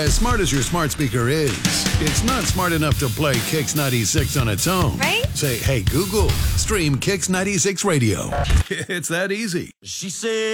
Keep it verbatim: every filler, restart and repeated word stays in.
As smart as your smart speaker is, it's not smart enough to play Kix ninety-six on its own. Right? Say, hey, Google, stream Kix ninety-six Radio. It's that easy. She said.